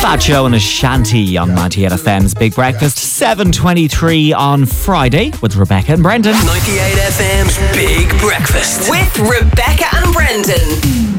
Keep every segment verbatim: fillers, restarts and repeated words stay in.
Fat Show and Ashanti on ninety-eight F M's Big Breakfast. seven twenty-three on Friday with Rebecca and Brendan. ninety-eight F M's Big Breakfast with Rebecca and Brendan.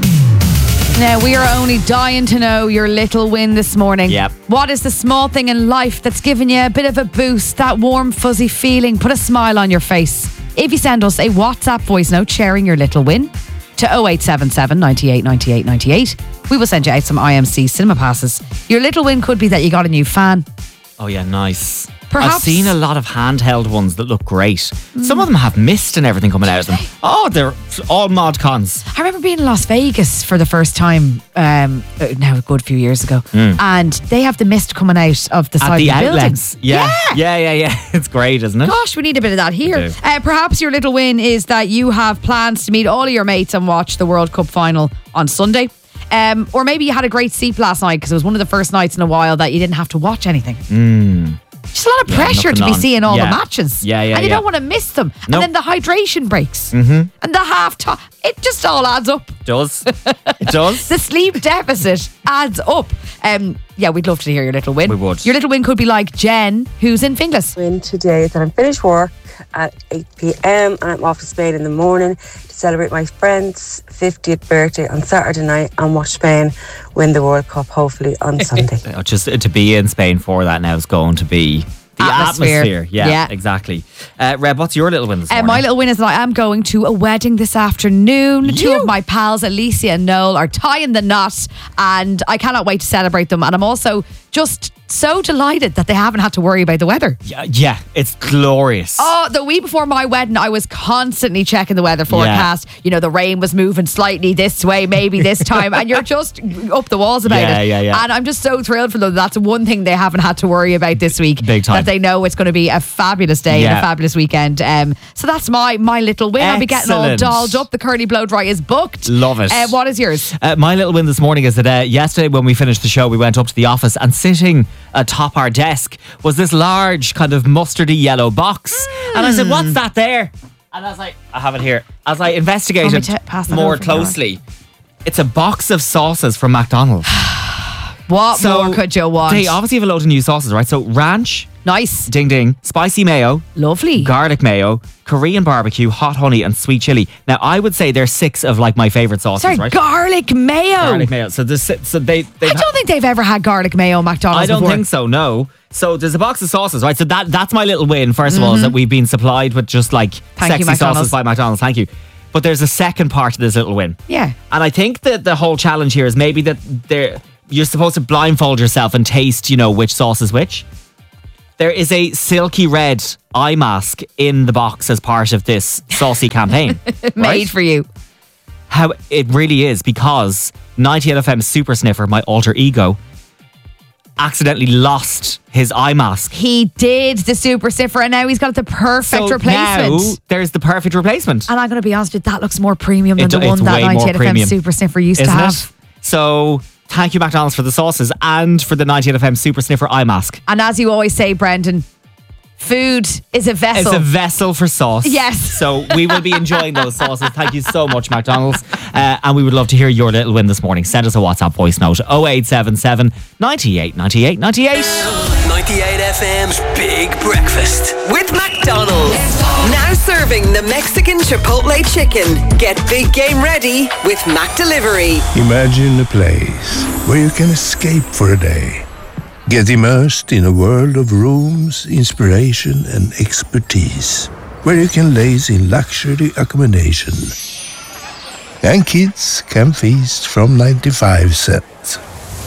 Now, we are only dying to know your little win this morning. Yep. What is the small thing in life that's given you a bit of a boost, that warm, fuzzy feeling, put a smile on your face? If you send us a WhatsApp voice note sharing your little win to oh eight seven seven, ninety-eight, ninety-eight, ninety-eight, we will send you out some I M C cinema passes. Your little win could be that you got a new fan. Oh yeah, nice. Perhaps. I've seen a lot of handheld ones that look great. Mm. Some of them have mist and everything coming out of them. Oh, they're all mod cons. I remember being in Las Vegas for the first time, um, now a good few years ago, mm. and they have the mist coming out of the At side the of the outlets. buildings. Yeah. yeah, yeah, yeah. It's great, isn't it? Gosh, we need a bit of that here. Uh, perhaps your little win is that you have plans to meet all of your mates and watch the World Cup final on Sunday. Um, or maybe you had a great sleep last night because it was one of the first nights in a while that you didn't have to watch anything. Mm. Just a lot of Yeah, pressure to be on. seeing all Yeah. the matches. Yeah, yeah, And you yeah. don't want to miss them. Nope. And then the hydration breaks. Mm-hmm. And the half time. It just all adds up. Does. It does. The sleep deficit adds up. Um, yeah, we'd love to hear your little win. We would. Your little win could be like Jen, who's in Finglas. Win today that I'm finished work at eight p.m. and I'm off to Spain in the morning to celebrate my friend's fiftieth birthday on Saturday night and watch Spain win the World Cup hopefully on Sunday. Just to be in Spain for that now is going to be the Atmosphere. atmosphere. Yeah, Yeah. exactly. Uh, Reb, what's your little win this Uh, morning? my little win is that I am going to a wedding this afternoon. Two You? of my pals, Alicia and Noel, are tying the knot, and I cannot wait to celebrate them. And I'm also just so delighted that they haven't had to worry about the weather. Yeah, yeah, it's glorious. Oh, the week before my wedding, I was constantly checking the weather forecast. You know, the rain was moving slightly this way, maybe this time, and you're just up the walls about Yeah, it. yeah, yeah. And I'm just so thrilled for them. That's one thing they haven't had to worry about this week. Big time. That they know it's going to be a fabulous day and Yeah. a fabulous weekend. Um, so that's my my little win. I'll be getting all Excellent. dolled up. The curly blow dry is booked. Love it. Uh, what is yours? Uh, my little win this morning is that uh, yesterday when we finished the show, we went up to the office and sitting atop our desk was this large kind of mustardy yellow box. Mm. And I said, what's that there? And I was like, I have it here. As I investigated Want me to pass that more over, Laura? closely, it's a box of sauces from McDonald's. What So more could you want? They obviously have a load of new sauces, right? So ranch, Nice. ding ding, spicy mayo, Lovely. garlic mayo, Korean barbecue, hot honey, and sweet chili. Now, I would say they're six of like my favorite sauces, Sorry, right? garlic mayo. Garlic mayo. So there's si- so they. I don't think they've ever had garlic mayo at McDonald's I don't before. think so. No. So there's a box of sauces, right? So that that's my little win. First of all, is that we've been supplied with just like Thank you, sexy McDonald's. sauces by McDonald's. Thank you. But there's a second part to this little win, Yeah. and I think that the whole challenge here is maybe that there you're supposed to blindfold yourself and taste, you know, which sauce is which. There is a silky red eye mask in the box as part of this saucy campaign. Made right? for you. How it really is, because ninety-eight F M Super Sniffer, my alter ego, accidentally lost his eye mask. He did the super sniffer and now he's got the perfect So replacement. now there's the perfect replacement. And I'm going to be honest with you, that looks more premium than It- the it's one that way more ninety-eight F M premium, super sniffer used Isn't to have. it? So thank you, McDonald's, for the sauces and for the ninety-eight F M Super Sniffer eye mask. And as you always say, Brendan, food is a vessel. It's a vessel for sauce. Yes. So we will be enjoying those sauces. Thank you so much, McDonald's. Uh, and we would love to hear your little win this morning. Send us a WhatsApp voice note oh eight seven seven, ninety-eight, ninety-eight, ninety-eight. ninety-eight F M's Big Breakfast with McDonald's. Now serving the Mexican Chipotle chicken. Get big game ready with Mac Delivery. Imagine a place where you can escape for a day. Get immersed in a world of rooms, inspiration and expertise. Where you can laze in luxury accommodation. And kids can feast from ninety-five cents.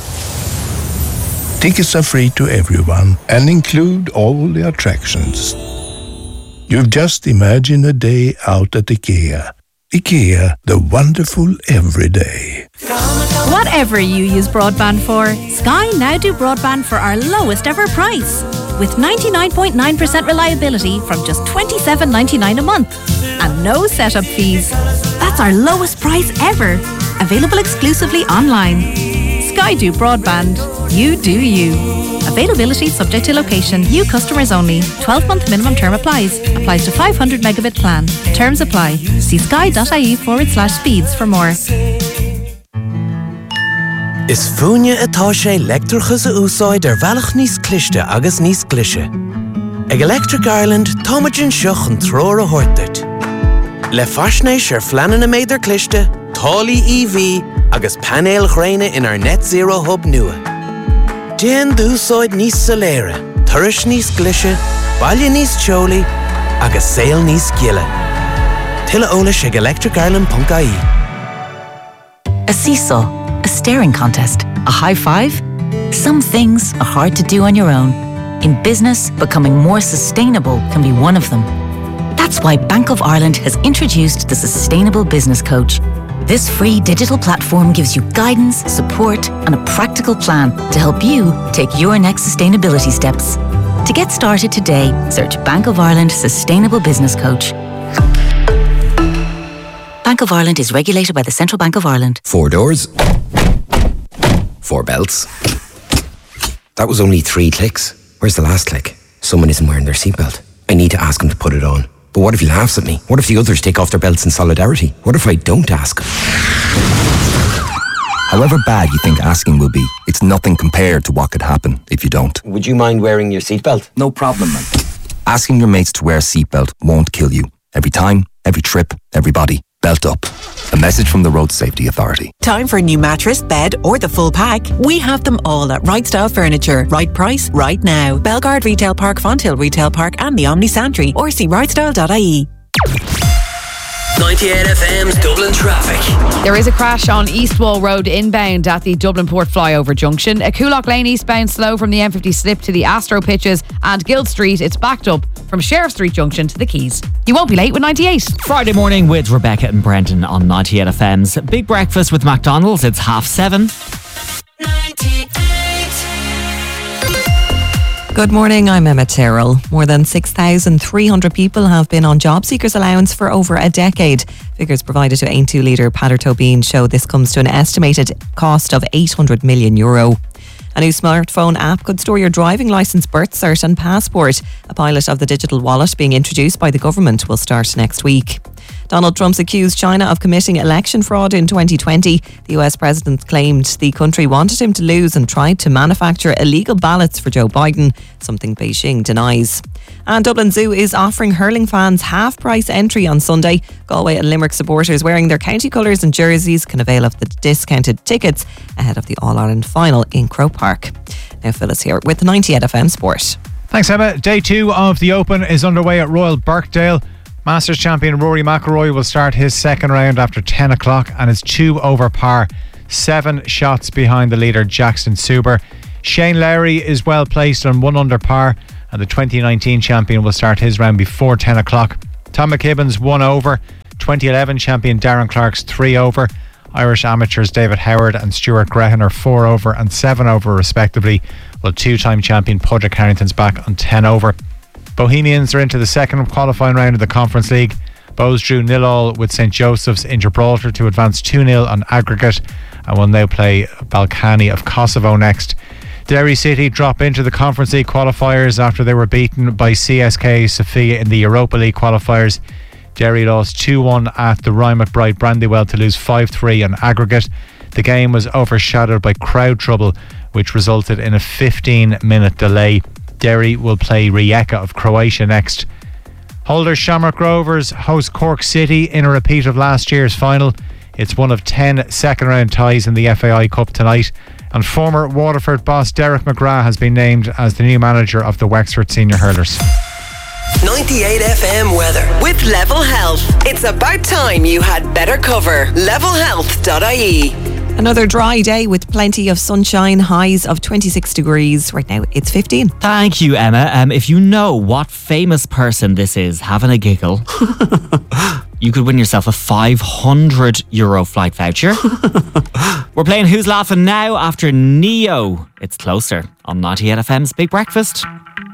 Tickets are free to everyone and include all the attractions. You've just imagined a day out at IKEA. IKEA, the wonderful everyday. Whatever you use broadband for, Sky now do broadband for our lowest ever price. With ninety-nine point nine percent reliability from just twenty-seven ninety-nine a month. And no setup fees. That's our lowest price ever. Available exclusively online. Sky do broadband. You do you. Availability subject to location. New customers only. twelve month minimum term applies. Applies to five hundred megabit plan. Terms apply. See sky.ie forward slash speeds for more. Is fúine atá sé leictreachas a úsáid ar bhealach níos cliste agus níos glise. Ag Electric Ireland, táimeann seach an tróir a thuirteart. Le faisnéis ar fleanan na méidir cliste, tálaí E V agus panéal chréine in our net zero hub nua. Déan d'úsáid níos soléire, turais níos glise, baile níos teolaí agus saol níos giile. Tuilleadh eolais ag electric ireland dot I E. A seesaw, a staring contest, a high five? Some things are hard to do on your own. In business, becoming more sustainable can be one of them. That's why Bank of Ireland has introduced the Sustainable Business Coach. This free digital platform gives you guidance, support, and a practical plan to help you take your next sustainability steps. To get started today, search Bank of Ireland Sustainable Business Coach. Bank of Ireland is regulated by the Central Bank of Ireland. Four doors. Four belts. That was only three clicks. Where's the last click? Someone isn't wearing their seatbelt. I need to ask him to put it on. But what if he laughs at me? What if the others take off their belts in solidarity? What if I don't ask? However bad you think asking will be, it's nothing compared to what could happen if you don't. Would you mind wearing your seatbelt? No problem, man. Asking your mates to wear a seatbelt won't kill you. Every time, every trip, everybody. Belt up. A message from the Road Safety Authority. Time for a new mattress, bed, or the full pack? We have them all at Right Style Furniture. Right price, right now. Belgard Retail Park, Fonthill Retail Park, and the Omni Santry. Or see right style dot I E. ninety-eight F M's Dublin traffic. There is a crash on Eastwall Road inbound at the Dublin Port flyover junction. A Coolock Lane eastbound slow from the M fifty slip to the Astro pitches, and Guild Street, it's backed up from Sheriff Street junction to the Quays. You won't be late with ninety-eight. Friday morning with Rebecca and Brendan on ninety-eight F M's Big Breakfast with McDonald's. It's half seven. Good morning, I'm Emma Tyrrell. More than six thousand three hundred people have been on job seekers allowance for over a decade. Figures provided to Ain two leader Peadar Tóibín show this comes to an estimated cost of eight hundred million euro. A new smartphone app could store your driving licence, birth cert and passport. A pilot of the digital wallet being introduced by the government will start next week. Donald Trump's accused China of committing election fraud in twenty twenty. The U S president claimed the country wanted him to lose and tried to manufacture illegal ballots for Joe Biden, something Beijing denies. And Dublin Zoo is offering hurling fans half-price entry on Sunday. Galway and Limerick supporters wearing their county colours and jerseys can avail of the discounted tickets ahead of the All-Ireland final in Croke Park. Now Phyllis here with ninety-eight F M Sport. Thanks, Emma. Day two of the Open is underway at Royal Birkdale. Masters champion Rory McIlroy will start his second round after ten o'clock and is two over par, seven shots behind the leader Jackson Suber. Shane Lowry is well placed on one under par, and the twenty nineteen champion will start his round before ten o'clock. Tom McKibben's one over, twenty eleven champion Darren Clark's three over. Irish amateurs David Howard and Stuart Grehan are four over and seven over respectively, while two-time champion Padraig Harrington's back on ten over. Bohemians are into the second qualifying round of the Conference League. Bows drew nil all with St Joseph's in Gibraltar to advance two nil on aggregate, and will now play Balkany of Kosovo next. Derry City drop into the Conference League qualifiers after they were beaten by C S K A Sofia in the Europa League qualifiers. Derry lost two one at the Ryan McBride Brandywell to lose five three on aggregate. The game was overshadowed by crowd trouble, which resulted in a fifteen minute delay. Derry will play Rijeka of Croatia next. Holders Shamrock Rovers host Cork City in a repeat of last year's final. It's one of ten second round ties in the F A I Cup tonight. And former Waterford boss Derek McGrath has been named as the new manager of the Wexford Senior Hurlers. ninety-eight F M weather with Level Health. It's about time you had better cover. level health dot I E. Another dry day with plenty of sunshine, highs of twenty-six degrees. Right now it's fifteen. Thank you, Emma. Um, if you know what famous person this is having a giggle, you could win yourself a five hundred euro flight voucher. We're playing Who's Laughing now after Neo. It's Closer on ninety-eight F M's Big Breakfast.